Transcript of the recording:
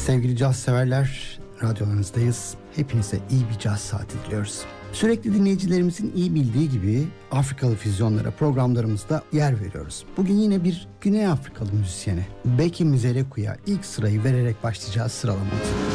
Sevgili caz severler, radyolarınızdayız. Hepinize iyi bir caz saati diliyoruz. Sürekli dinleyicilerimizin iyi bildiği gibi Afrikalı füzyonlara programlarımızda yer veriyoruz. Bugün yine bir Güney Afrikalı müzisyene Beki Mzeleku'ya ilk sırayı vererek başlayacağız sıralamamıza.